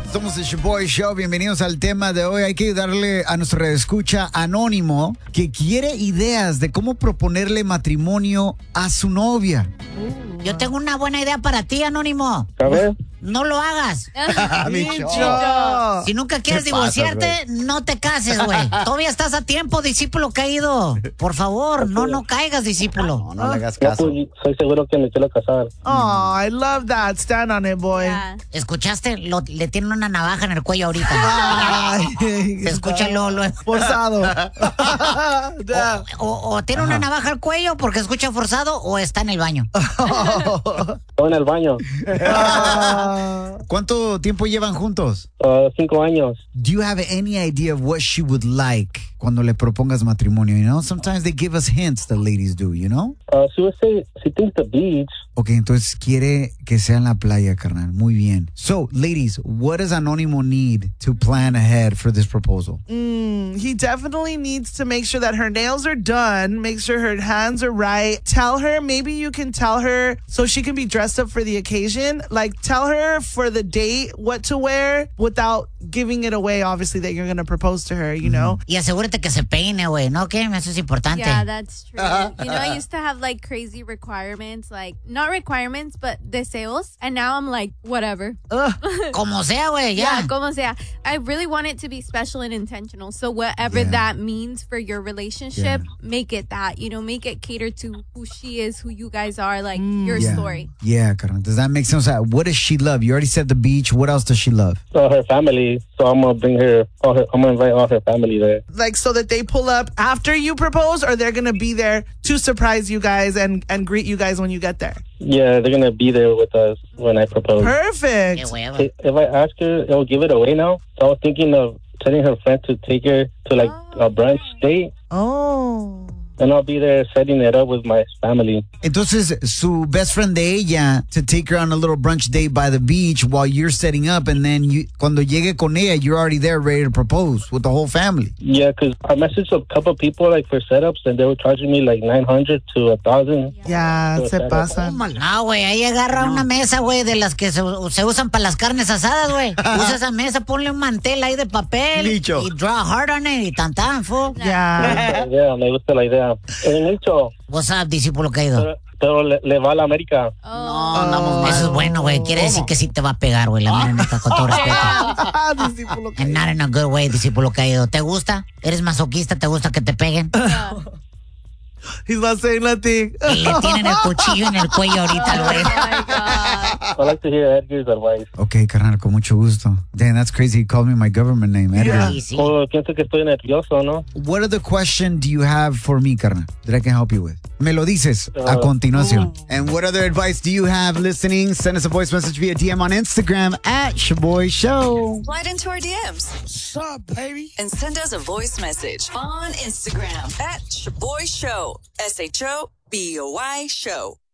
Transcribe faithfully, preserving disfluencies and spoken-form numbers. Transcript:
Somos el Shaboy Show. Bienvenidos al tema de hoy. Hay que ayudarle a nuestro escucha anónimo que quiere ideas de cómo proponerle matrimonio a su novia. Yo tengo una buena idea para ti, Anónimo. A ver. No lo hagas. Micho. Si nunca quieres ¿Qué pasa, divorciarte, no te cases, güey. Todavía estás a tiempo, discípulo caído. Por favor, no, no caigas, discípulo. No, no le hagas No, caso. pues, soy seguro que me quiero casar. Oh, I love that. Stand on it, boy. Yeah. ¿Escuchaste? Lo- le tienen una navaja en el cuello ahorita. Ay, Se escucha lo, lo- forzado. o, o- o tiene una navaja al cuello porque escucha forzado o está en el baño. Estoy en el baño. ¿Cuánto tiempo llevan juntos? Uh, cinco años. Do you have any idea of what she would like cuando le propongas matrimonio? You know, sometimes they give us hints, the ladies do, you know? Uh, she would say she thinks the beach. Ok, entonces quiere que sea en la playa, carnal. Muy bien. So, ladies, what does Anónimo need to plan ahead for this proposal? Mm, he definitely needs to make sure that her nails are done, make sure her hands are right. Tell her, maybe you can tell her so she can be dressed up for the occasion. Like, tell her for the date what to wear without giving it away, obviously, that you're going to propose to her, you know? Y asegúrate que se peine, güey, ¿no? ¿Qué? Eso es importante. Yeah, that's true. You know, I used to have like crazy requirements, like not requirements, but deseos. And now I'm like, whatever. Como sea, güey, ya. Yeah, como sea. I really want it to be special and intentional. So whatever Yeah. that means for your relationship, Yeah. make it that. You know, make it cater to who she is, who you guys are, like your Yeah. story. Yeah, carnal. Does that make sense? Uh, What does she love? You already said the beach. What else does she love? Uh, her family. So I'm gonna bring her. All her I'm gonna invite all her family there. Like, so that they pull up after you propose, or they're going to be there to surprise you guys and, and greet you guys when you get there? Yeah, they're gonna be there with us when I propose. Qué Perfect. hueva. If if I ask her, it'll give it away now. So I was thinking of telling her friend to take her to like a brunch date, Oh. and I'll be there setting it up with my family. Entonces, su best friend de ella to take her on a little brunch date by the beach while you're setting up, and then you, cuando llegue con ella, you're already there ready to propose with the whole family. Yeah, 'cause I messaged a couple people like for setups, and they were charging me like nine hundred to a thousand. Yeah, se pasa. No, güey, ahí agarra una mesa, güey, de las que se, se usan para las carnes asadas, güey. Usa esa mesa, ponle un mantel ahí de papel Licho. y draw a heart on it y tan tan, fo. Yeah. Yeah, me gusta la idea. En hecho, What's up, discípulo caído? pero, pero le, le va a la América. Oh. Eso es bueno, güey. Quiere decir que sí te va a pegar, güey. La mera neta, con todo respeto. Discípulo. And not in a good way, discípulo caído. ¿Te gusta? ¿Eres masoquista? ¿Te gusta que te peguen? He's not saying nothing. Y le tienen el cuchillo en el cuello ahorita, Oh güey. my God. I like to hear Edgar's advice. Okay, carnal, con mucho gusto. Damn, that's crazy. He called me my government name, Edgar. Sí, sí. Oh, pienso que estoy nervioso, ¿no? What other question do you have for me, carnal, that I can help you with? Me lo dices a Uh, continuación. And what other advice do you have listening? Send us a voice message via D M on Instagram at Shaboy Show. Slide into our D Ms. What's up, baby? And send us a voice message on Instagram at Shaboy Show. S H O B O Y Show.